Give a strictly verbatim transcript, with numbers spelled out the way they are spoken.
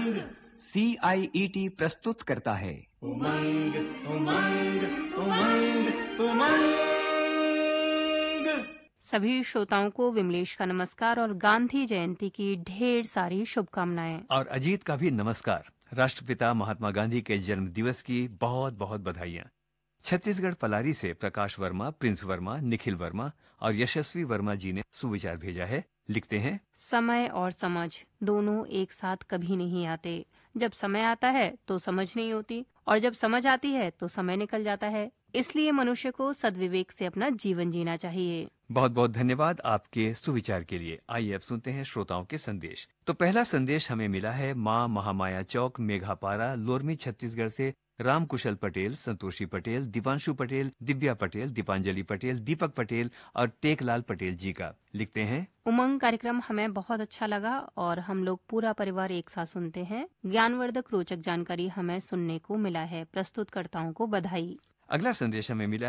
उमंग सी आई E T प्रस्तुत करता है उमंग उमंग उमंग उमंग। सभी श्रोताओं को विमलेश का नमस्कार और गांधी जयंती की ढेर सारी शुभकामनाएं। और अजीत का भी नमस्कार। राष्ट्रपिता महात्मा गांधी के जन्म दिवस की बहुत बहुत बधाइयां। छत्तीसगढ़ पलारी से प्रकाश वर्मा, प्रिंस वर्मा, निखिल वर्मा और यशस्वी वर्मा जी ने सुविचार भेजा है। लिखते हैं, समय और समझ दोनों एक साथ कभी नहीं आते। जब समय आता है तो समझ नहीं होती और जब समझ आती है तो समय निकल जाता है। इसलिए मनुष्य को सद्विवेक से अपना जीवन जीना चाहिए। बहुत बहुत धन्यवाद आपके सुविचार के लिए। आइए अब सुनते हैं श्रोताओं के संदेश। तो पहला संदेश हमें मिला है माँ महामाया चौक, मेघापारा, लोरमी, छत्तीसगढ़ से राम कुशल पटेल, संतोषी पटेल, दीपांशु पटेल, दिव्या पटेल, दीपांजलि पटेल, दीपक पटेल और टेकलाल पटेल जी का। लिखते हैं, उमंग कार्यक्रम हमें बहुत अच्छा लगा और हम लोग पूरा परिवार एक साथ सुनते हैं। ज्ञानवर्धक रोचक जानकारी हमें सुनने को मिला है। प्रस्तुतकर्ताओं को बधाई। अगला संदेश हमें मिला